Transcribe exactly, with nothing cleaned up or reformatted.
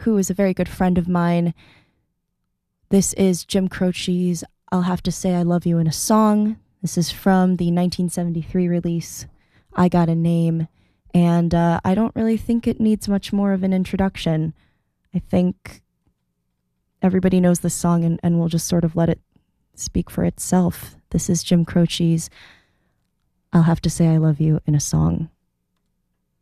who is a very good friend of mine. This is Jim Croce's I'll Have to Say I Love You in a Song. This is from the nineteen seventy-three release, I Got a Name. And uh, I don't really think it needs much more of an introduction. I think everybody knows this song, and, and we'll just sort of let it speak for itself. This is Jim Croce's I'll Have to Say I Love You in a Song.